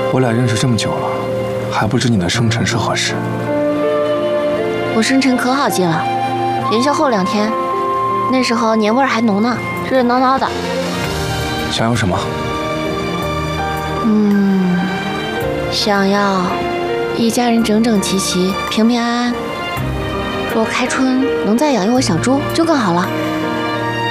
我俩认识这么久了，还不知你的生辰是何时？ 我生辰可好记了，元宵后2天，那时候年味儿还浓呢，热热闹闹的。 想要什么？ 想要一家人整整齐齐、平平安安。若开春能再养一窝小猪就更好了。